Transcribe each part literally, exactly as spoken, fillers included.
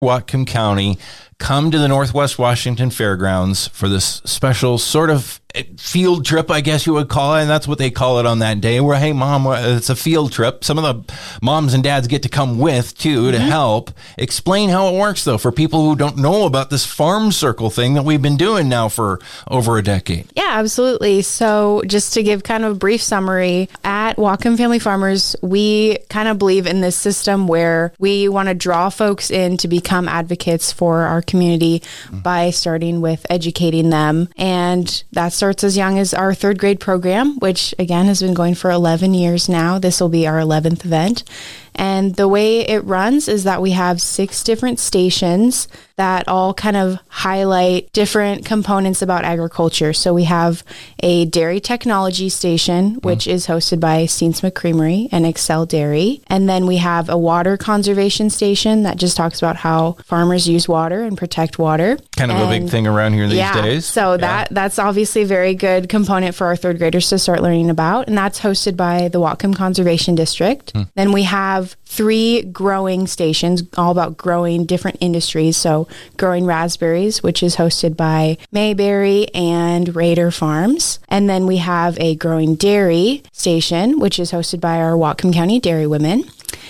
Whatcom County come to the Northwest Washington Fairgrounds for this special sort of field trip, I guess you would call it. And that's what they call it on that day, where, hey, mom, it's a field trip. Some of the moms and dads get to come with, too, mm-hmm. to help. Explain how it works, though, for people who don't know about this farm circle thing that we've been doing now for over a decade. Yeah, absolutely. So just to give kind of a brief summary, at Whatcom Family Farmers, we kind of believe in this system where we want to draw folks in to become advocates for our community mm-hmm. by starting with educating them. And that's starts as young as our third grade program, which again has been going for eleven years now. This will be our eleventh event. And the way it runs is that we have six different stations that all kind of highlight different components about agriculture. So we have a dairy technology station, which mm. is hosted by Steensma Creamery and Excel Dairy. And then we have a water conservation station that just talks about how farmers use water and protect water. Kind of and, a big thing around here these yeah, days. So yeah. that that's obviously a very good component for our third graders to start learning about. And that's hosted by the Whatcom Conservation District. Mm. Then we have three growing stations, all about growing different industries. So growing raspberries, which is hosted by Mayberry and Raider Farms. And then we have a growing dairy station, which is hosted by our Whatcom County Dairy Women.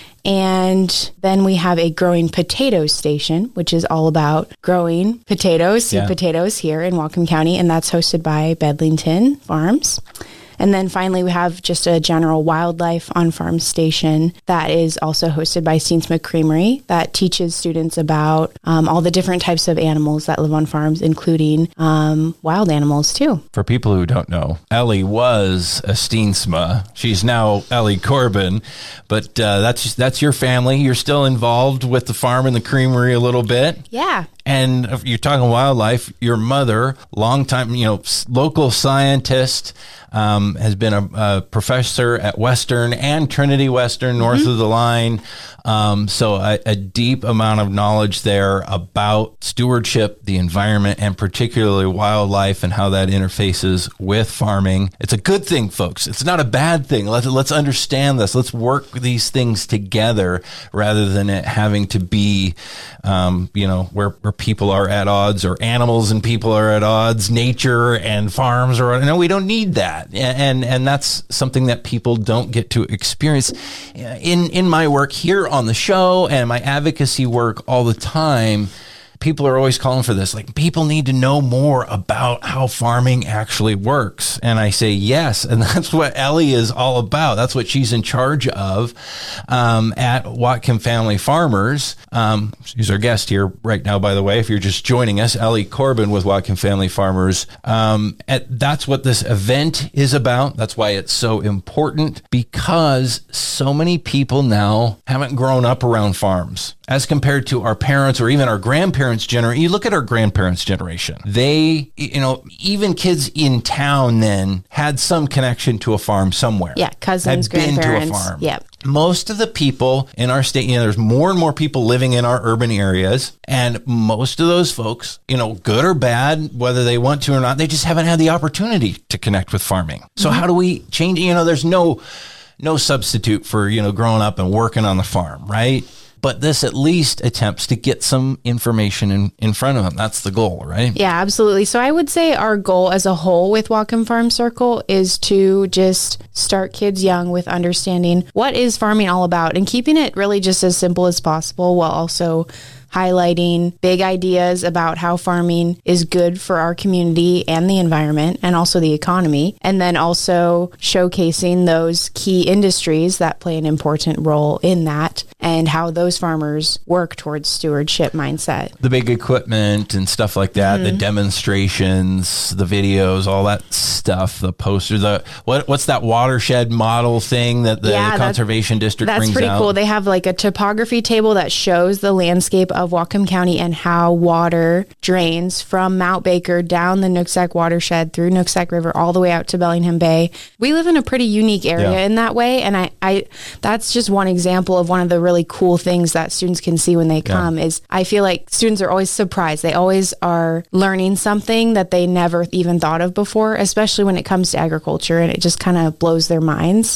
And then we have a growing potatoes station, which is all about growing potatoes, seed yeah. potatoes here in Whatcom County. And that's hosted by Bedlington Farms. And then finally, we have just a general wildlife on-farm station that is also hosted by Steensma Creamery that teaches students about um, all the different types of animals that live on farms, including um, wild animals, too. For people who don't know, Ellie was a Steensma. She's now Ellie Corbin, but uh, that's that's your family. You're still involved with the farm and the creamery a little bit. Yeah. And if you're talking wildlife, your mother, longtime, you know, local scientist, um, has been a, a professor at Western and Trinity Western, north mm-hmm. of the line. Um, so a, a deep amount of knowledge there about stewardship, the environment, and particularly wildlife and how that interfaces with farming. It's a good thing, folks. It's not a bad thing. Let's, let's understand this. Let's work these things together rather than it having to be, um, you know, where, where people are at odds or animals and people are at odds, nature and farms are, no, we don't need that. And, and, and that's something that people don't get to experience in, in my work here on the show and my advocacy work all the time. People are always calling for this. Like, people need to know more about how farming actually works. And I say, yes. And that's what Ellie is all about. That's what she's in charge of um, at Whatcom Family Farmers. Um, she's our guest here right now, by the way, if you're just joining us, Ellie Corbin with Whatcom Family Farmers. Um, and that's what this event is about. That's why it's so important, because so many people now haven't grown up around farms as compared to our parents or even our grandparents' generation. You look at our grandparents' generation. They, you know, even kids in town then had some connection to a farm somewhere. Yeah, cousins, had been grandparents. to a farm. Yep. Most of the people in our state, you know, there's more and more people living in our urban areas. And most of those folks, you know, good or bad, whether they want to or not, they just haven't had the opportunity to connect with farming. So mm-hmm. how do we change? You know, there's no, no substitute for, you know, growing up and working on the farm, right? But this at least attempts to get some information in, in front of them. That's the goal, right? Yeah, absolutely. So I would say our goal as a whole with Whatcom Farm Circle is to just start kids young with understanding what is farming all about and keeping it really just as simple as possible, while also highlighting big ideas about how farming is good for our community and the environment and also the economy. And then also showcasing those key industries that play an important role in that and how those farmers work towards stewardship mindset. The big equipment and stuff like that, mm-hmm. the demonstrations, the videos, all that stuff, the posters, the what what's that watershed model thing that the, yeah, the conservation district that's brings out? That's pretty cool. They have like a topography table that shows the landscape of Whatcom County and how water drains from Mount Baker down the Nooksack watershed through Nooksack River all the way out to Bellingham Bay. We live in a pretty unique area yeah. in that way, and I, I that's just one example of one of the really cool things that students can see when they come. Yeah. Is I feel like students are always surprised. They always are learning something that they never even thought of before, especially when it comes to agriculture, and it just kind of blows their minds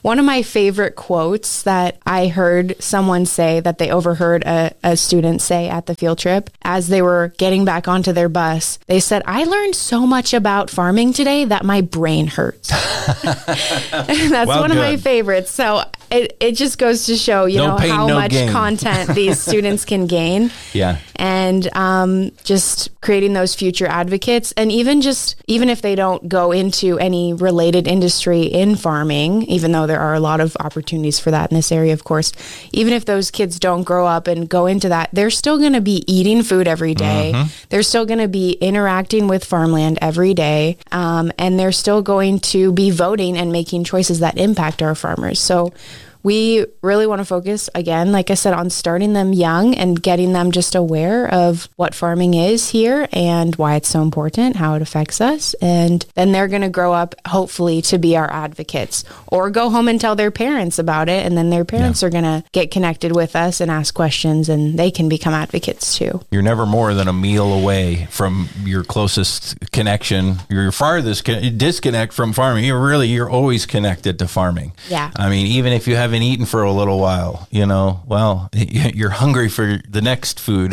One of my favorite quotes that I heard someone say that they overheard a, a student say at the field trip as they were getting back onto their bus, they said, I learned so much about farming today that my brain hurts. That's well, one good. of my favorites. So it, it just goes to show, you no know, pain, how no much gain. content these students can gain. Yeah. And um, just creating those future advocates. And even just, even if they don't go into any related industry in farming, even though there are a lot of opportunities for that in this area, of course, even if those kids don't grow up and go into that, they're still going to be eating food every day. Mm-hmm. They're still going to be interacting with farmland every day. Um, and they're still going to be voting and making choices that impact our farmers. So we really want to focus, again, like I said, on starting them young and getting them just aware of what farming is here and why it's so important, how it affects us. And then they're going to grow up, hopefully, to be our advocates or go home and tell their parents about it. And then their parents yeah. are going to get connected with us and ask questions, and they can become advocates too. You're never more than a meal away from your closest connection. Your farthest disconnect from farming. You're really, you're always connected to farming. Yeah. I mean, even if you haven't eaten for a little while, you know, well, you're hungry for the next food.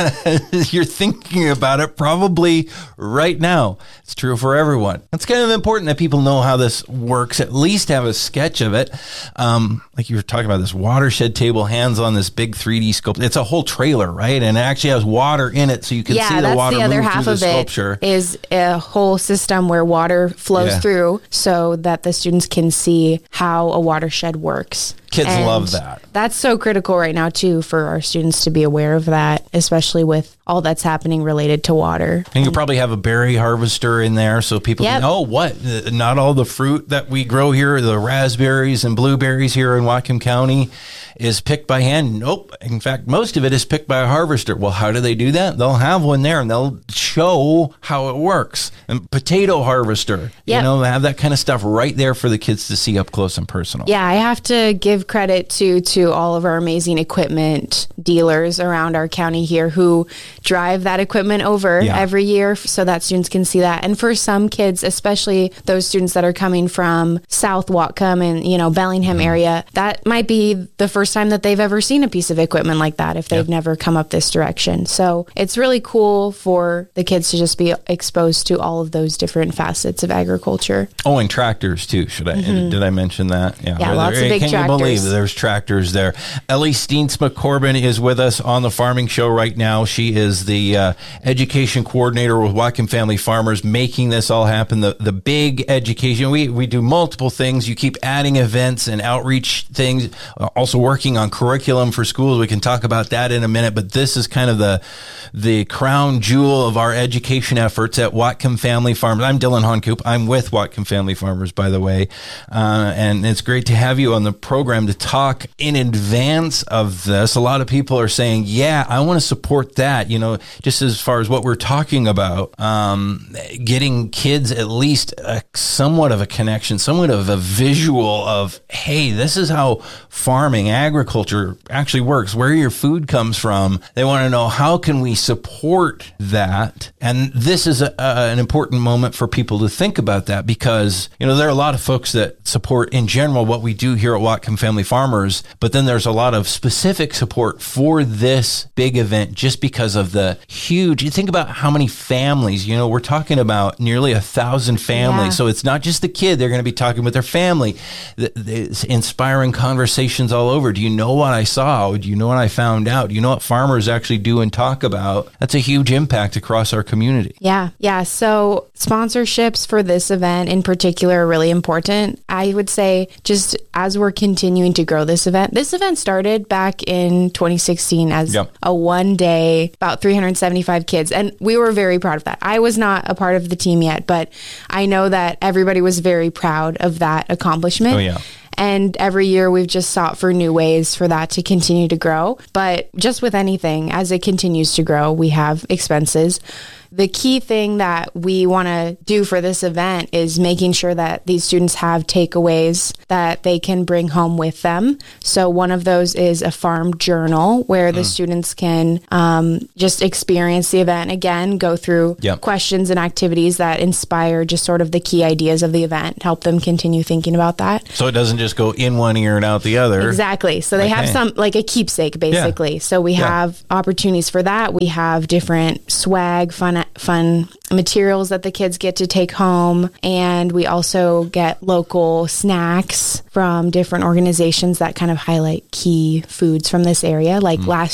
You're thinking about it probably right now. It's true for everyone. It's kind of important that people know how this works, at least have a sketch of it. Um, like you were talking about this watershed table, hands on this big three D sculpture. It's a whole trailer, right? And it actually has water in it, so you can yeah, see the water the other move half through of the sculpture. It is a whole system where water flows yeah. through so that the students can see how a watershed works. Kids and love that. That's so critical right now, too, for our students to be aware of that, especially with all that's happening related to water. And you probably have a berry harvester in there so people yep. know what, not all the fruit that we grow here, the raspberries and blueberries here in Whatcom County is picked by hand. Nope. In fact, most of it is picked by a harvester. Well, how do they do that? They'll have one there and they'll show how it works. And potato harvester, yep. you know, they have that kind of stuff right there for the kids to see up close and personal. Yeah, I have to give credit to to all of our amazing equipment dealers around our county here who drive that equipment over yeah. every year so that students can see that. And for some kids, especially those students that are coming from South Whatcom and, you know, Bellingham mm-hmm. area, that might be the first time that they've ever seen a piece of equipment like that if they've yep. never come up this direction. So it's really cool for the kids to just be exposed to all of those different facets of agriculture. Oh, and tractors too. Should I, mm-hmm. did I mention that? Yeah, yeah lots there, of big can tractors. Can you believe there's tractors there? Ellie Steensma Corbin is with us on the Farming Show right now. She is the uh, education coordinator with Whatcom Family Farmers, making this all happen. The the big education. We we do multiple things. You keep adding events and outreach things. Also working on curriculum for schools. We can talk about that in a minute, but this is kind of the the crown jewel of our education efforts at Whatcom Family Farmers. I'm Dylan Honcoop. I'm with Whatcom Family Farmers, by the way, uh, and it's great to have you on the program to talk in advance of this. A lot of people are saying, yeah, I want to support that, you know, just as far as what we're talking about, um, getting kids at least a, somewhat of a connection, somewhat of a visual of, hey, this is how farming, agriculture actually works, where your food comes from. They want to know, how can we support that? And this is a, a, an important moment for people to think about that, because, you know, there are a lot of folks that support in general what we do here at Whatcom Family Farmers, but then there's a lot of specific support for this big event just because of the huge, you think about how many families, you know, we're talking about nearly a thousand families. Yeah. So it's not just the kid, they're going to be talking with their family. It's inspiring conversations all over. Do you know what I saw? Do you know what I found out? Do you know what farmers actually do and talk about? That's a huge impact across our community. Yeah. Yeah. So sponsorships for this event in particular are really important. I would say just as we're continuing to grow this event, this event started back in twenty sixteen as yep. a one day, about three hundred seventy-five kids. And we were very proud of that. I was not a part of the team yet, but I know that everybody was very proud of that accomplishment. Oh, yeah. And every year we've just sought for new ways for that to continue to grow. But just with anything, as it continues to grow, we have expenses. the key thing that we want to do for this event is making sure that these students have takeaways that they can bring home with them. So one of those is a farm journal where the mm. students can um, just experience the event again, go through yep. questions and activities that inspire just sort of the key ideas of the event, help them continue thinking about that. So it doesn't just go in one ear and out the other. Exactly. So they okay. have some, like a keepsake, basically. Yeah. So we yeah. have opportunities for that. We have different swag, fun, fun materials that the kids get to take home. And we also get local snacks from different organizations that kind of highlight key foods from this area. Like mm. last